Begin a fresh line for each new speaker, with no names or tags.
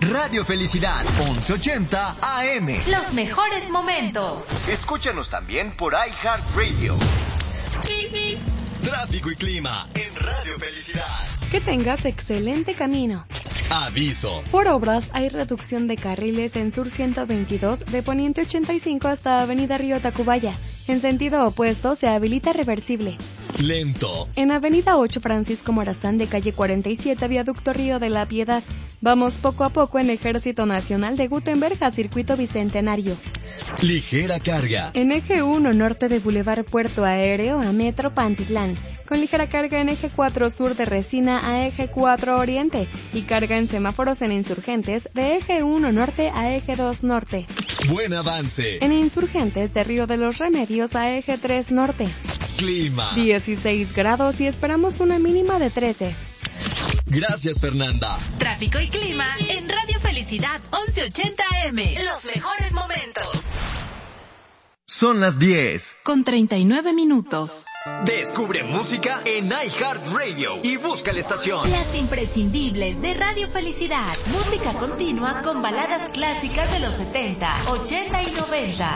Radio Felicidad, 1180 AM.
Los mejores momentos.
Escúchanos también por iHeartRadio. Tráfico y clima en Radio Felicidad.
Que tengas excelente camino.
Aviso.
Por obras hay reducción de carriles en Sur 122 de Poniente 85 hasta Avenida Río Tacubaya. En sentido opuesto se habilita reversible.
Lento.
En Avenida 8 Francisco Morazán de calle 47 Viaducto Río de la Piedad. Vamos poco a poco en Ejército Nacional de Gutenberg a Circuito Bicentenario.
Ligera carga.
En Eje 1 norte de Boulevard Puerto Aéreo a Metro Pantitlán. Con ligera carga en Eje 4 sur de Resina a Eje 4 oriente. Y carga en semáforos en Insurgentes de Eje 1 norte a Eje 2 norte.
Buen avance.
En Insurgentes de Río de los Remedios a Eje 3 norte.
Clima.
16 grados y esperamos una mínima de 13.
Gracias, Fernanda.
Tráfico y clima en Radio Felicidad 1180 AM. Los mejores momentos.
Son las 10.
Con 39 minutos.
Descubre música en iHeartRadio y busca la estación.
Las imprescindibles de Radio Felicidad. Música continua con baladas clásicas de los 70, 80 y 90.